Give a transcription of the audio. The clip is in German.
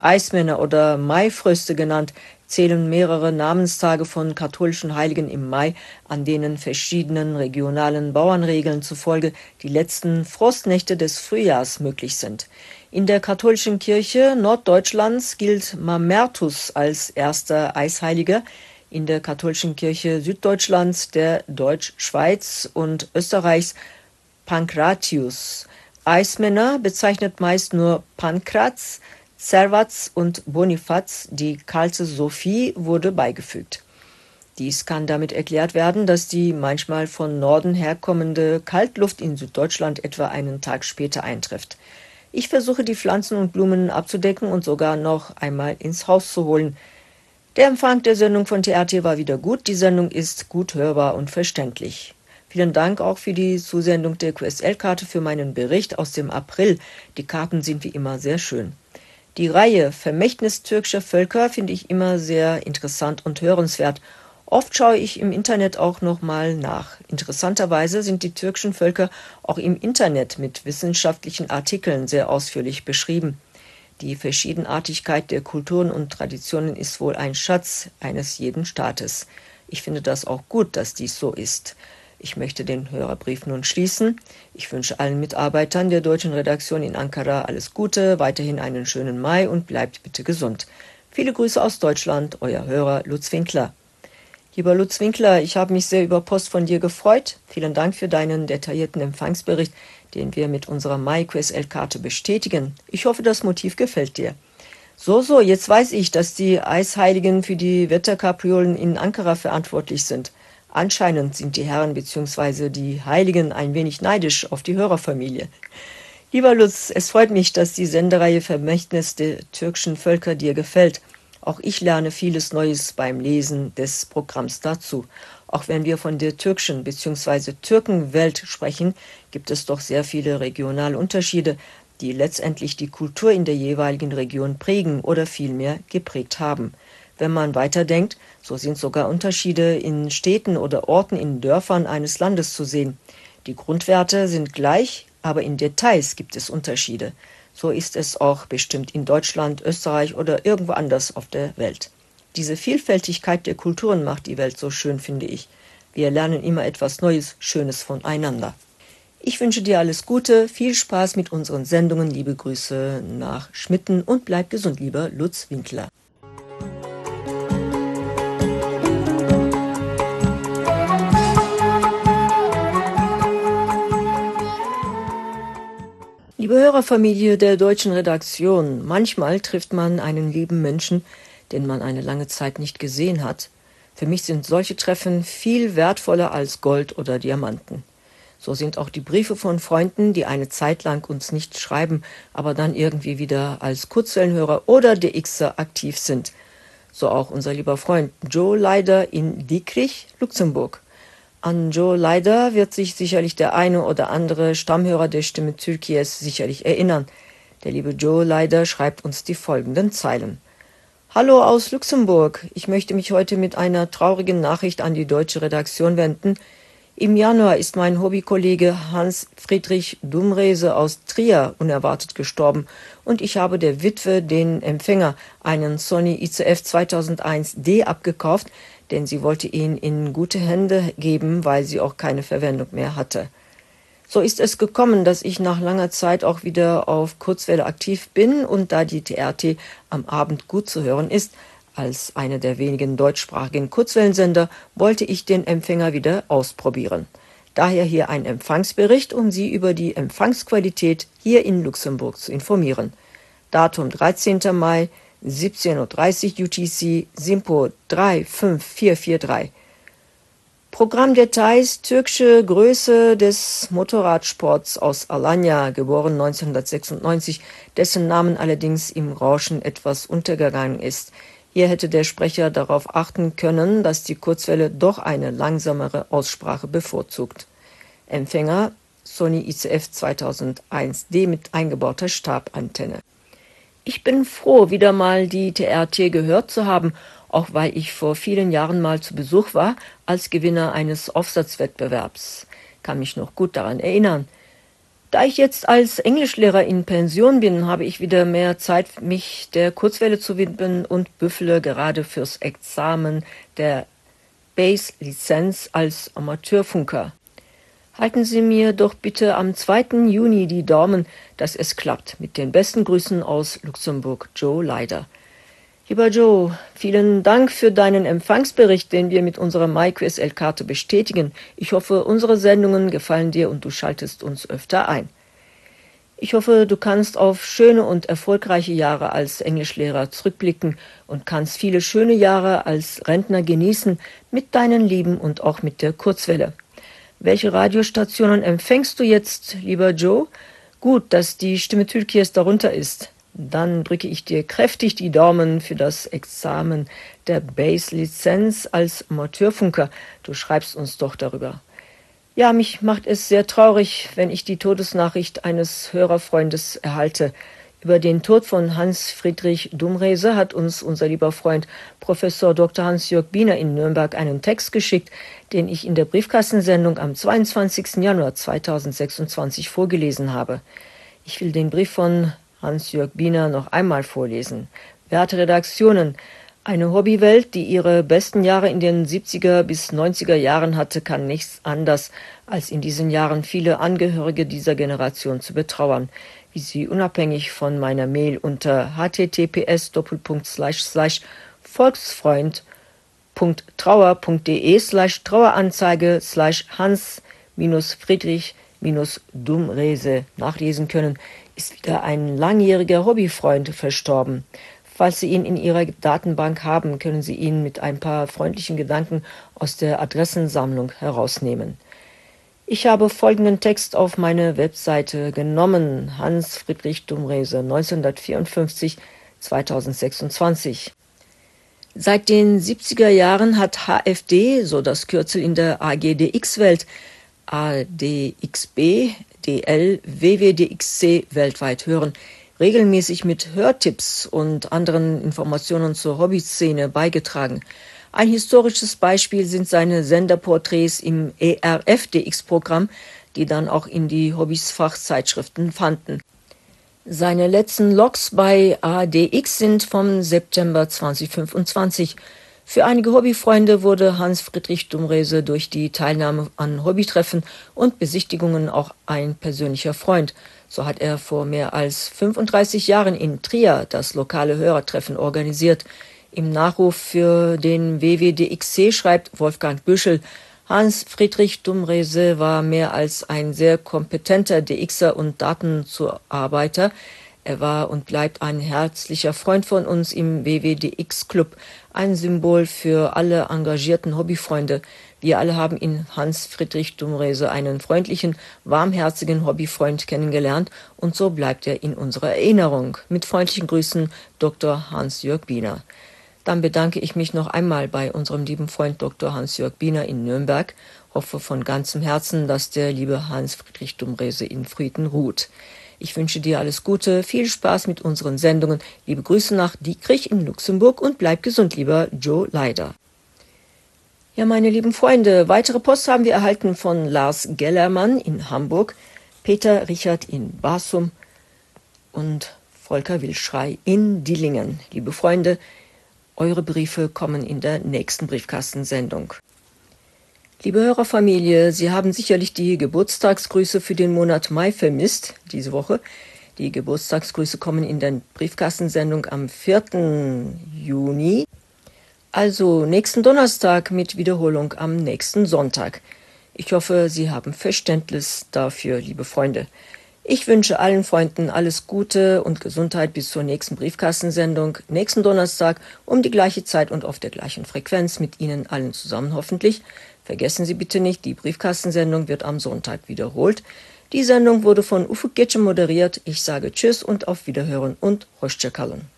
Eismänner oder Maifröste genannt, zählen mehrere Namenstage von katholischen Heiligen im Mai, an denen verschiedenen regionalen Bauernregeln zufolge die letzten Frostnächte des Frühjahrs möglich sind. In der katholischen Kirche Norddeutschlands gilt Mamertus als erster Eisheiliger, in der katholischen Kirche Süddeutschlands, der Deutschschweiz und Österreichs Pankratius. Eismänner bezeichnet meist nur Pankraz, Servaz und Bonifaz, die kalte Sophie wurde beigefügt. Dies kann damit erklärt werden, dass die manchmal von Norden herkommende Kaltluft in Süddeutschland etwa einen Tag später eintrifft. Ich versuche, die Pflanzen und Blumen abzudecken und sogar noch einmal ins Haus zu holen. Der Empfang der Sendung von TRT war wieder gut. Die Sendung ist gut hörbar und verständlich. Vielen Dank auch für die Zusendung der QSL-Karte für meinen Bericht aus dem April. Die Karten sind wie immer sehr schön. Die Reihe Vermächtnis türkischer Völker finde ich immer sehr interessant und hörenswert. Oft schaue ich im Internet auch nochmal nach. Interessanterweise sind die türkischen Völker auch im Internet mit wissenschaftlichen Artikeln sehr ausführlich beschrieben. Die Verschiedenartigkeit der Kulturen und Traditionen ist wohl ein Schatz eines jeden Staates. Ich finde das auch gut, dass dies so ist. Ich möchte den Hörerbrief nun schließen. Ich wünsche allen Mitarbeitern der deutschen Redaktion in Ankara alles Gute, weiterhin einen schönen Mai und bleibt bitte gesund. Viele Grüße aus Deutschland, euer Hörer Lutz Winkler. Lieber Lutz Winkler, ich habe mich sehr über Post von dir gefreut. Vielen Dank für deinen detaillierten Empfangsbericht, den wir mit unserer Mai-QSL-Karte bestätigen. Ich hoffe, das Motiv gefällt dir. So, jetzt weiß ich, dass die Eisheiligen für die Wetterkapriolen in Ankara verantwortlich sind. Anscheinend sind die Herren bzw. die Heiligen ein wenig neidisch auf die Hörerfamilie. Lieber Lutz, es freut mich, dass die Sendereihe Vermächtnis der türkischen Völker dir gefällt. Auch ich lerne vieles Neues beim Lesen des Programms dazu. Auch wenn wir von der türkischen bzw. Türkenwelt sprechen, gibt es doch sehr viele regionale Unterschiede, die letztendlich die Kultur in der jeweiligen Region prägen oder vielmehr geprägt haben. Wenn man weiterdenkt, so sind sogar Unterschiede in Städten oder Orten in Dörfern eines Landes zu sehen. Die Grundwerte sind gleich, aber in Details gibt es Unterschiede. So ist es auch bestimmt in Deutschland, Österreich oder irgendwo anders auf der Welt. Diese Vielfältigkeit der Kulturen macht die Welt so schön, finde ich. Wir lernen immer etwas Neues, Schönes voneinander. Ich wünsche dir alles Gute, viel Spaß mit unseren Sendungen, liebe Grüße nach Schmitten und bleib gesund, lieber Lutz Winkler. Liebe Hörerfamilie der deutschen Redaktion, manchmal trifft man einen lieben Menschen, den man eine lange Zeit nicht gesehen hat. Für mich sind solche Treffen viel wertvoller als Gold oder Diamanten. So sind auch die Briefe von Freunden, die eine Zeit lang uns nicht schreiben, aber dann irgendwie wieder als Kurzwellenhörer oder DXer aktiv sind. So auch unser lieber Freund Joe Leider in Diekrich, Luxemburg. An Joe Leider wird sich sicherlich der eine oder andere Stammhörer der Stimme Türkies sicherlich erinnern. Der liebe Joe Leider schreibt uns die folgenden Zeilen. Hallo aus Luxemburg. Ich möchte mich heute mit einer traurigen Nachricht an die deutsche Redaktion wenden. Im Januar ist mein Hobbykollege Hans-Friedrich Dumrese aus Trier unerwartet gestorben und ich habe der Witwe, den Empfänger, einen Sony ICF 2001D abgekauft, denn sie wollte ihn in gute Hände geben, weil sie auch keine Verwendung mehr hatte. So ist es gekommen, dass ich nach langer Zeit auch wieder auf Kurzwelle aktiv bin und da die TRT am Abend gut zu hören ist, als einer der wenigen deutschsprachigen Kurzwellensender, wollte ich den Empfänger wieder ausprobieren. Daher hier ein Empfangsbericht, um Sie über die Empfangsqualität hier in Luxemburg zu informieren. Datum 13. Mai, 17:30 Uhr UTC, SINPO 35443. Programmdetails: türkische Größe des Motorradsports aus Alanya, geboren 1996, dessen Namen allerdings im Rauschen etwas untergegangen ist. Hier hätte der Sprecher darauf achten können, dass die Kurzwelle doch eine langsamere Aussprache bevorzugt. Empfänger Sony ICF 2001D mit eingebauter Stabantenne. Ich bin froh, wieder mal die TRT gehört zu haben, auch weil ich vor vielen Jahren mal zu Besuch war als Gewinner eines Aufsatzwettbewerbs. Kann mich noch gut daran erinnern. Da ich jetzt als Englischlehrer in Pension bin, habe ich wieder mehr Zeit, mich der Kurzwelle zu widmen und büffele gerade fürs Examen der Bass-Lizenz als Amateurfunker. Halten Sie mir doch bitte am 2. Juni die Daumen, dass es klappt. Mit den besten Grüßen aus Luxemburg, Joe Leider. Lieber Joe, vielen Dank für deinen Empfangsbericht, den wir mit unserer MyQSL-Karte bestätigen. Ich hoffe, unsere Sendungen gefallen dir und du schaltest uns öfter ein. Ich hoffe, du kannst auf schöne und erfolgreiche Jahre als Englischlehrer zurückblicken und kannst viele schöne Jahre als Rentner genießen mit deinen Lieben und auch mit der Kurzwelle. Welche Radiostationen empfängst du jetzt, lieber Joe? Gut, dass die Stimme Türkies darunter ist. Dann drücke ich dir kräftig die Daumen für das Examen der Bass-Lizenz als Amateurfunker. Du schreibst uns doch darüber. Ja, mich macht es sehr traurig, wenn ich die Todesnachricht eines Hörerfreundes erhalte. Über den Tod von Hans-Friedrich Dumrese hat uns unser lieber Freund Professor Dr. Hans-Jörg Biener in Nürnberg einen Text geschickt, den ich in der Briefkastensendung am 22. Januar 2026 vorgelesen habe. Ich will den Brief von Hans-Jörg Biener noch einmal vorlesen. Werte Redaktionen, eine Hobbywelt, die ihre besten Jahre in den 70er bis 90er Jahren hatte, kann nichts anders, als in diesen Jahren viele Angehörige dieser Generation zu betrauern, wie sie unabhängig von meiner Mail unter https://volksfreund.trauer.de/Hans-Friedrich-Dumrese nachlesen können, ist wieder ein langjähriger Hobbyfreund verstorben. Falls Sie ihn in Ihrer Datenbank haben, können Sie ihn mit ein paar freundlichen Gedanken aus der Adressensammlung herausnehmen. Ich habe folgenden Text auf meine Webseite genommen: Hans-Friedrich Dumrese, 1954-2026. Seit den 70er Jahren hat HFD, so das Kürzel in der AGDX-Welt, ADXB, DL, WWDXC weltweit hören, regelmäßig mit Hörtipps und anderen Informationen zur Hobbyszene beigetragen. Ein historisches Beispiel sind seine Senderporträts im ERF-DX-Programm, die dann auch in die Hobbys-Fachzeitschriften fanden. Seine letzten Logs bei ADX sind vom September 2025. Für einige Hobbyfreunde wurde Hans-Friedrich Dumrese durch die Teilnahme an Hobbytreffen und Besichtigungen auch ein persönlicher Freund. So hat er vor mehr als 35 Jahren in Trier das lokale Hörertreffen organisiert. Im Nachruf für den WWDXC schreibt Wolfgang Büschel: Hans-Friedrich Dumrese war mehr als ein sehr kompetenter DXer und Datenzuarbeiter. Er war und bleibt ein herzlicher Freund von uns im WWDX-Club, ein Symbol für alle engagierten Hobbyfreunde. Wir alle haben in Hans-Friedrich Dumrese einen freundlichen, warmherzigen Hobbyfreund kennengelernt und so bleibt er in unserer Erinnerung. Mit freundlichen Grüßen, Dr. Hans-Jörg Biener. Dann bedanke ich mich noch einmal bei unserem lieben Freund Dr. Hans-Jörg Biener in Nürnberg. Hoffe von ganzem Herzen, dass der liebe Hans-Friedrich Dumrese in Frieden ruht. Ich wünsche dir alles Gute, viel Spaß mit unseren Sendungen. Liebe Grüße nach Dietrich in Luxemburg und bleib gesund, lieber Joe Leider. Ja, meine lieben Freunde, weitere Post haben wir erhalten von Lars Gellermann in Hamburg, Peter Richard in Basum und Volker Wilschrei in Dillingen. Liebe Freunde, eure Briefe kommen in der nächsten Briefkastensendung. Liebe Hörerfamilie, Sie haben sicherlich die Geburtstagsgrüße für den Monat Mai vermisst, diese Woche. Die Geburtstagsgrüße kommen in der Briefkastensendung am 4. Juni, also nächsten Donnerstag mit Wiederholung am nächsten Sonntag. Ich hoffe, Sie haben Verständnis dafür, liebe Freunde. Ich wünsche allen Freunden alles Gute und Gesundheit bis zur nächsten Briefkastensendung, nächsten Donnerstag um die gleiche Zeit und auf der gleichen Frequenz mit Ihnen allen zusammen hoffentlich. Vergessen Sie bitte nicht, die Briefkastensendung wird am Sonntag wiederholt. Die Sendung wurde von Ufuk Getche moderiert. Ich sage Tschüss und auf Wiederhören und Hoşça kalın.